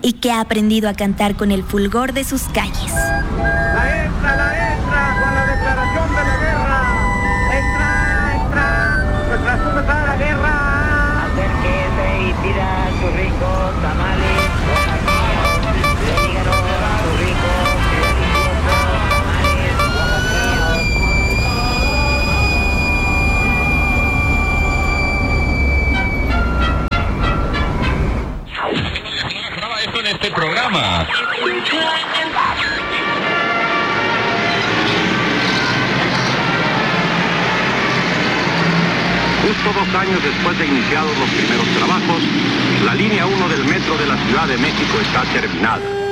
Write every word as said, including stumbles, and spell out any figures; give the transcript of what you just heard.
y que ha aprendido a cantar con el fulgor de sus calles. La extra, la extra, con la declaración de la guerra. Extra, extra, nuestra supuesta la guerra. Acérquese y pida sus ricos tamales. En este programa. Justo dos años después de iniciados los primeros trabajos, la línea uno del metro de la Ciudad de México está terminada.